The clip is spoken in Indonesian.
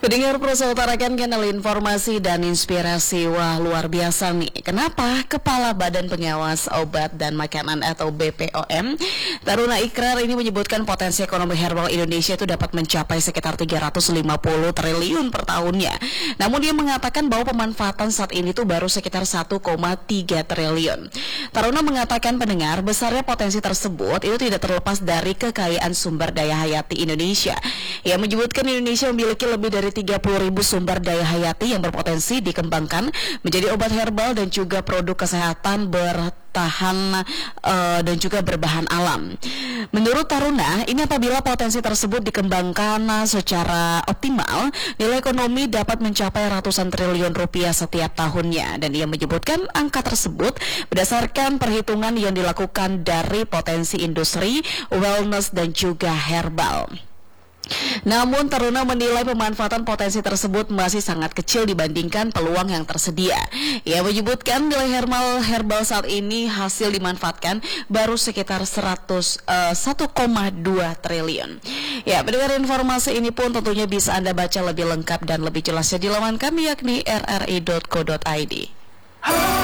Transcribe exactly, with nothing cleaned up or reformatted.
Pendengar Prosa utarakan kanal informasi dan inspirasi. Wah, luar biasa nih. Kenapa Kepala Badan Pengawas Obat dan Makanan atau B P O M Taruna Ikrar ini menyebutkan potensi ekonomi herbal Indonesia itu dapat mencapai sekitar tiga ratus lima puluh triliun per tahunnya. Namun dia mengatakan bahwa pemanfaatan saat ini tuh baru sekitar satu koma tiga triliun. Taruna mengatakan pendengar, besarnya potensi tersebut itu tidak terlepas dari kekayaan sumber daya hayati Indonesia. Ia menyebutkan Indonesia memiliki lebih dari tiga puluh ribu sumber daya hayati yang berpotensi dikembangkan menjadi obat herbal dan juga produk kesehatan bertahan uh, dan juga berbahan alam. Menurut Taruna, ini apabila potensi tersebut dikembangkan secara optimal, nilai ekonomi dapat mencapai ratusan triliun rupiah setiap tahunnya. Dan ia menyebutkan angka tersebut berdasarkan perhitungan yang dilakukan dari potensi industri, wellness dan juga herbal. Namun Taruna menilai pemanfaatan potensi tersebut masih sangat kecil dibandingkan peluang yang tersedia. Ia menyebutkan nilai herbal herbal saat ini hasil dimanfaatkan baru sekitar satu koma dua triliun. Ya, mendengar informasi ini pun tentunya bisa Anda baca lebih lengkap dan lebih jelasnya di laman kami yakni r r i dot co dot i d.